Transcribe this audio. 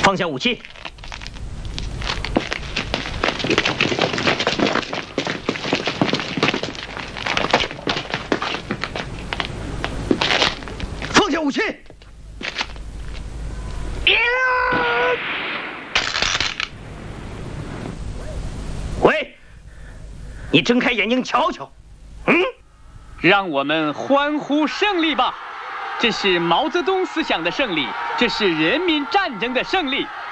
放下武器。放下武器。喂，你睁开眼睛瞧瞧。 让我们欢呼胜利吧！这是毛泽东思想的胜利，这是人民战争的胜利。